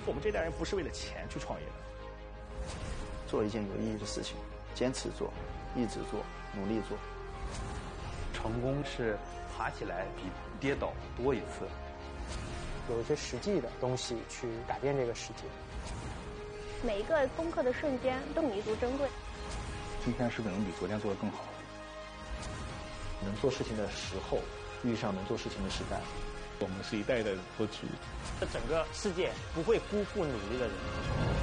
我们这代人不是为了钱去创业的。 做一件有意义的事情，坚持做，一直做，努力做。 成功是爬起来比跌倒多一次。 有一些实际的东西去改变这个世界。 每一个攻克的瞬间都弥足珍贵。 今天是不是能比昨天做得更好？ 能做事情的时候遇上能做事情的时代， 我们是一代代的歌曲。 这整个世界不会辜负努力的人。